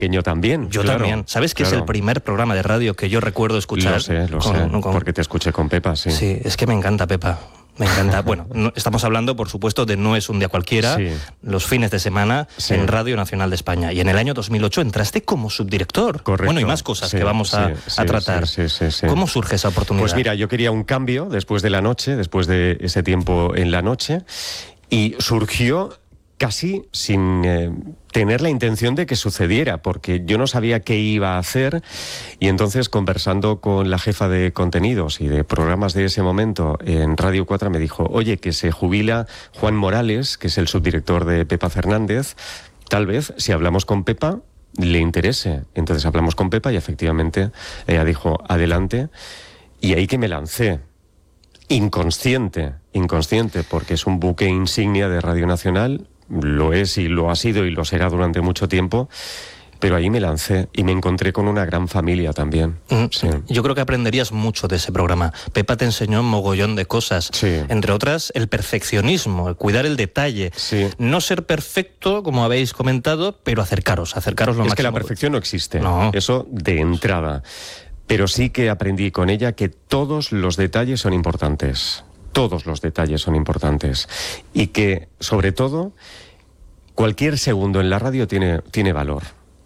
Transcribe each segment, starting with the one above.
pequeño también. Yo también. ¿Sabes que es el primer programa de radio que yo recuerdo escuchar? Lo sé, porque te escuché con Pepa, sí. Sí, es que me encanta Pepa. Me encanta. Bueno, estamos hablando, por supuesto, de No es un día cualquiera, los fines de semana en Radio Nacional de España. Y en el año 2008 entraste como subdirector. Correcto. Bueno, y más cosas que vamos a tratar. Sí. ¿Cómo surge esa oportunidad? Pues mira, yo quería un cambio después de la noche, después de ese tiempo en la noche, y surgió casi sin tener la intención de que sucediera, porque yo no sabía qué iba a hacer, y entonces, conversando con la jefa de contenidos y de programas de ese momento en Radio 4, me dijo, oye, que se jubila Juan Morales, que es el subdirector de Pepa Fernández, tal vez, si hablamos con Pepa, le interese. Entonces hablamos con Pepa y efectivamente ella dijo, adelante, y ahí que me lancé. Inconsciente, porque es un buque insignia de Radio Nacional, lo es y lo ha sido y lo será durante mucho tiempo, pero ahí me lancé y me encontré con una gran familia también. Sí. Yo creo que aprenderías mucho de ese programa. Pepa te enseñó un mogollón de cosas, entre otras el perfeccionismo, el cuidar el detalle, no ser perfecto, como habéis comentado, pero acercaros lo máximo. Es que la perfección no existe, eso de entrada. Pero sí que aprendí con ella que todos los detalles son importantes. Todos los detalles son importantes. Y que, sobre todo, cualquier segundo en la radio tiene valor.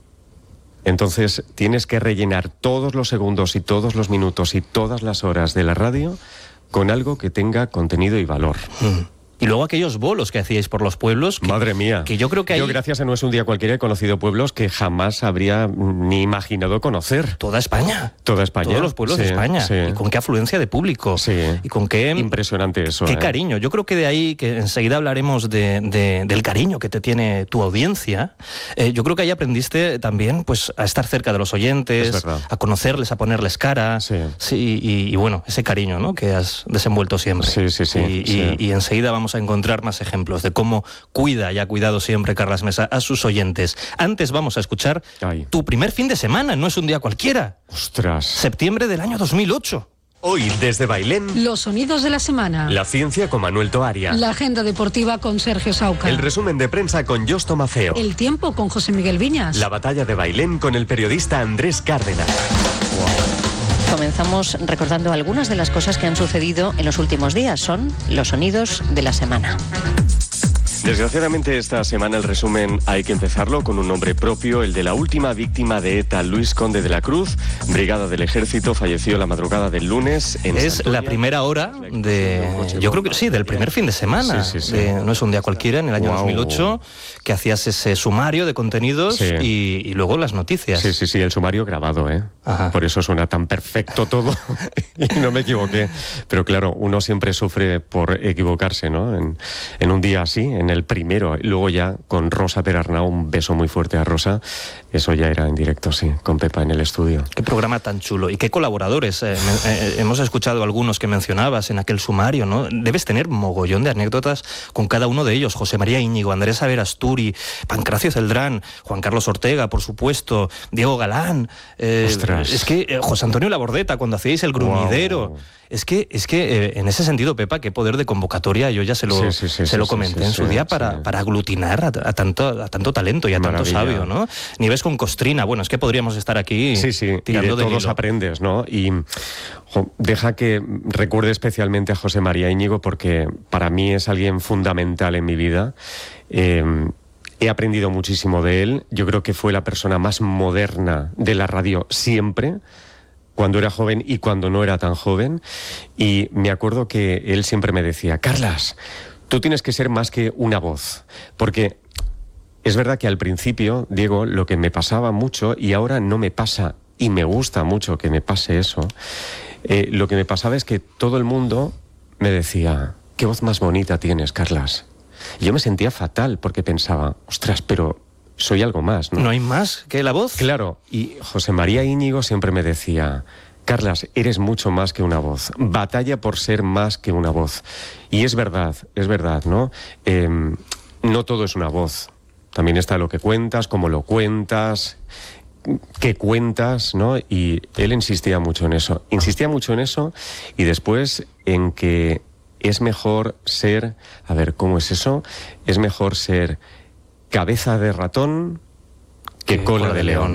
Entonces, tienes que rellenar todos los segundos y todos los minutos y todas las horas de la radio con algo que tenga contenido y valor. Y luego aquellos bolos que hacíais por los pueblos. Madre mía. Que yo creo que Yo, gracias a No es un día cualquiera, he conocido pueblos que jamás habría ni imaginado conocer. Toda España. Toda España. Todos los pueblos de España. Y con qué afluencia de público. Y con qué... Impresionante eso. Qué cariño. Yo creo que de ahí, que enseguida hablaremos del cariño que te tiene tu audiencia, yo creo que ahí aprendiste también pues a estar cerca de los oyentes, a conocerles, a ponerles cara. Y bueno, ese cariño, ¿no?, que has desenvuelto siempre. Y enseguida vamos a encontrar más ejemplos de cómo cuida y ha cuidado siempre Carlas Mesa a sus oyentes. Antes vamos a escuchar tu primer fin de semana, No es un día cualquiera. ¡Ostras! Septiembre del año 2008. Hoy desde Bailén, los sonidos de la semana. La ciencia con Manuel Toaria. La agenda deportiva con Sergio Sauca. El resumen de prensa con Josto Mafeo. El tiempo con José Miguel Viñas. La batalla de Bailén con el periodista Andrés Cárdenas. Comenzamos recordando algunas de las cosas que han sucedido en los últimos días. Son los sonidos de la semana. Desgraciadamente esta semana el resumen hay que empezarlo con un nombre propio, el de la última víctima de ETA, Luis Conde de la Cruz, brigada del Ejército, falleció la madrugada del lunes en Es Santoña. la primera hora yo creo que sí, del primer fin de semana. De No es un día cualquiera, en el año 2008, que hacías ese sumario de contenidos y luego las noticias. Sí, el sumario grabado, Por eso suena tan perfecto todo y no me equivoqué. Pero claro, uno siempre sufre por equivocarse, ¿no? En un día así, en el primero, luego ya con Rosa Perarnau, un beso muy fuerte a Rosa, eso ya era en directo, con Pepa en el estudio. Qué programa tan chulo y qué colaboradores. Hemos escuchado algunos que mencionabas en aquel sumario, ¿no? Debes tener mogollón de anécdotas con cada uno de ellos. José María Íñigo, Andrés Averasturi, Pancracio Celdrán, Juan Carlos Ortega, por supuesto, Diego Galán. Es que José Antonio Labordeta, cuando hacíais el Gruñidero. Wow. Es que en ese sentido, Pepa, qué poder de convocatoria. Yo ya se lo comenté en su día para aglutinar a tanto talento y a tanto sabio, ¿no? Nieves con Costrina, bueno, es que podríamos estar aquí tirando y de todos aprendes, ¿no? Y deja que recuerde especialmente a José María Íñigo, porque para mí es alguien fundamental en mi vida. He aprendido muchísimo de él. Yo creo que fue la persona más moderna de la radio siempre, cuando era joven y cuando no era tan joven. Y me acuerdo que él siempre me decía, Carlas, tú tienes que ser más que una voz. Porque es verdad que al principio, Diego, lo que me pasaba mucho, y ahora no me pasa, y me gusta mucho que me pase eso, lo que me pasaba es que todo el mundo me decía, qué voz más bonita tienes, Carlas. Y yo me sentía fatal porque pensaba, ostras, pero soy algo más, ¿no? ¿No hay más que la voz? Claro, y José María Íñigo siempre me decía, Carlas, eres mucho más que una voz, batalla por ser más que una voz. Y es verdad, ¿no? No todo es una voz, también está lo que cuentas, cómo lo cuentas, qué cuentas, ¿no? Y él insistía mucho en eso, y después en que es mejor ser, a ver, ¿cómo es eso? Es mejor ser cabeza de ratón Qué cola de león.